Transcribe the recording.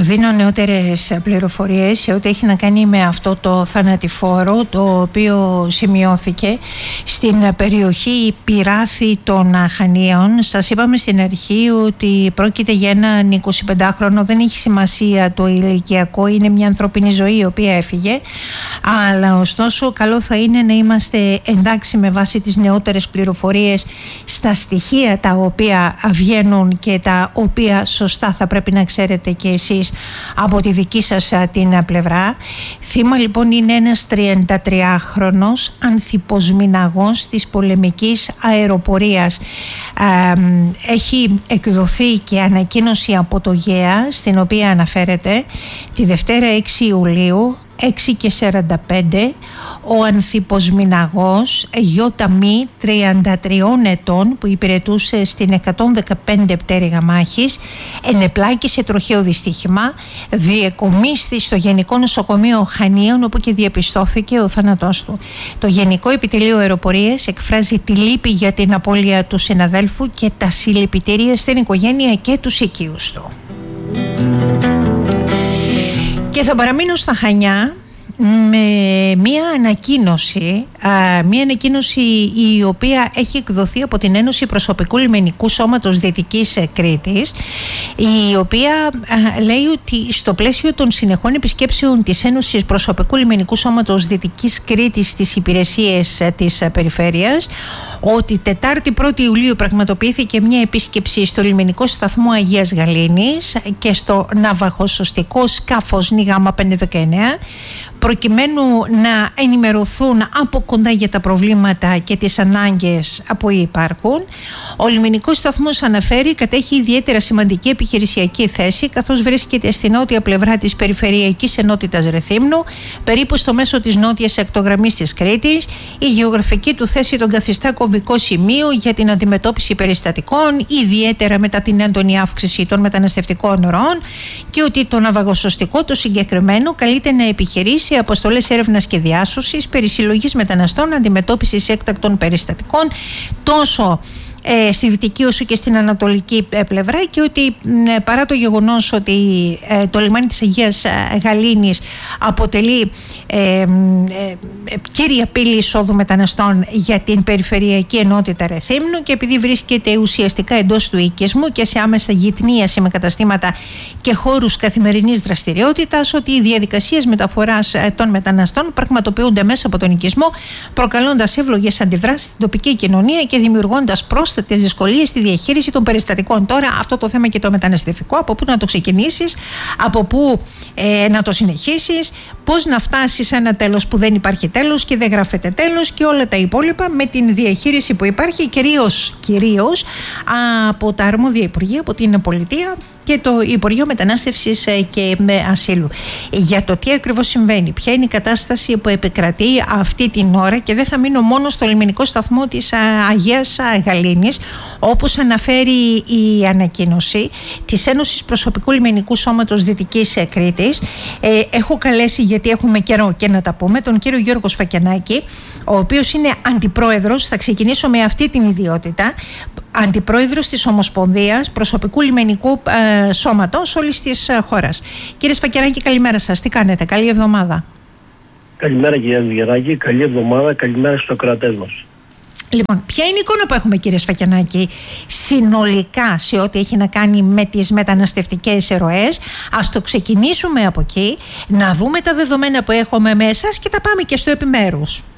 δίνω νεότερες πληροφορίες σε ό,τι έχει να κάνει με αυτό το θανατηφόρο, το οποίο σημειώθηκε στην περιοχή Πυράθη των Χανίων. Σας είπαμε στην αρχή ότι πρόκειται για έναν 25χρονο, δεν έχει σημασία το ηλικιακό, είναι μια ανθρώπινη ζωή η οποία έφυγε, αλλά ωστόσο καλό θα είναι να είμαστε εντάξει με βάση τις νεότερες πληροφορίες στα στοιχεία τα οποία βγαίνουν και τα οποία σωστά θα πρέπει να ξέρετε και εσείς από τη δική σας την πλευρά. Θύμα λοιπόν είναι ένας 33χρονος ανθιποσμηναγός της πολεμικής αεροπορίας. Έχει εκδοθεί και ανακοίνωση από το ΓΕΑ, στην οποία αναφέρεται τη Δευτέρα 6 Ιουλίου 6:45 ο ανθιποσμηναγός Γιώταμι 33 ετών που υπηρετούσε στην 115 πτέρυγα μάχης ενεπλάκησε τροχαίο δυστύχημα, διεκομίσθη στο Γενικό Νοσοκομείο Χανίων, όπου και διαπιστώθηκε ο θάνατός του. Το Γενικό Επιτελείο Αεροπορίας εκφράζει τη λύπη για την απώλεια του συναδέλφου και τα συλληπιτήρια στην οικογένεια και τους οικείους του. Και θα παραμείνω στα Χανιά με μία ανακοίνωση η οποία έχει εκδοθεί από την Ένωση Προσωπικού Λιμενικού Σώματος Δυτικής Κρήτης, η οποία λέει ότι στο πλαίσιο των συνεχών επισκέψεων της Ένωσης Προσωπικού Λιμενικού Σώματος Δυτικής Κρήτης στις υπηρεσίες της περιφέρειας, ότι Τετάρτη 1η Ιουλίου πραγματοποιήθηκε μια επίσκεψη στο λιμενικό σταθμό Αγίας Γαλήνης και στο ναυαγοσωστικό σκάφος ΝΓ 519, προκειμένου να ενημερωθούν από κοντά για τα προβλήματα και τις ανάγκες που υπάρχουν. Ο λιμενικός σταθμός, αναφέρει, κατέχει ιδιαίτερα σημαντική επιχειρησιακή θέση, καθώς βρίσκεται στη νότια πλευρά της Περιφερειακής Ενότητας Ρεθύμνου, περίπου στο μέσο της νότιας ακτογραμμής της Κρήτης. Η γεωγραφική του θέση τον καθιστά κομβικό σημείο για την αντιμετώπιση περιστατικών, ιδιαίτερα μετά την έντονη αύξηση των μεταναστευτικών ροών, και ότι το ναυαγοσωστικό το συγκεκριμένο καλείται να επιχειρήσει αποστολές έρευνας και διάσωσης, περισυλλογής μεταναστών, αντιμετώπισης έκτακτων περιστατικών τόσο στη δυτική όσο και στην ανατολική πλευρά, και ότι παρά το γεγονός ότι το λιμάνι της Αγίας Γαλήνης αποτελεί κύρια πύλη εισόδου μεταναστών για την Περιφερειακή Ενότητα Ρεθύμνου, και επειδή βρίσκεται ουσιαστικά εντός του οικισμού και σε άμεσα γειτνίαση με καταστήματα και χώρους καθημερινής δραστηριότητας, ότι οι διαδικασίες μεταφοράς των μεταναστών πραγματοποιούνται μέσα από τον οικισμό, προκαλώντας εύλογες αντιδράσεις στην τοπική κοινωνία και δημιουργώντας πρόσθετες δυσκολίες στη διαχείριση των περιστατικών. Τώρα αυτό το θέμα και το μεταναστευτικό, από πού να το ξεκινήσεις, από πού να το συνεχίσεις, πώς να φτάσεις σε ένα τέλος που δεν υπάρχει τέλος και δεν γράφεται τέλος, και όλα τα υπόλοιπα με την διαχείριση που υπάρχει κυρίως από τα αρμόδια υπουργεία, από την πολιτεία και το Υπουργείο Μετανάστευσης και Ασύλου. Για το τι ακριβώς συμβαίνει, ποια είναι η κατάσταση που επικρατεί αυτή την ώρα, και δεν θα μείνω μόνο στο λιμενικό σταθμό της Αγίας Γαλήνης, όπως αναφέρει η ανακοίνωση της Ένωσης Προσωπικού Λιμενικού Σώματος Δυτικής Κρήτης. Έχω καλέσει, γιατί έχουμε καιρό και να τα πούμε, τον κύριο Γιώργο Σφακιανάκη, ο οποίος είναι αντιπρόεδρος, θα ξεκινήσω με αυτή την ιδιότητα, αντιπρόεδρος της Ομοσπονδίας Προσωπικού Λιμενικού Σώματος όλης της χώρας. Κύριε Σφακιανάκη, καλημέρα σας. Τι κάνετε? Καλή εβδομάδα. Καλημέρα κύριε Γεράκη, καλή εβδομάδα, καλημέρα στους ακροατές μας. Λοιπόν, ποια είναι η εικόνα που έχουμε, κύριε Σφακιανάκη, συνολικά σε ό,τι έχει να κάνει με τις μεταναστευτικές ροές? Ας το ξεκινήσουμε από εκεί, να δούμε τα δεδομένα που έχουμε με εσάς και τα πάμε και στο επιμέρους.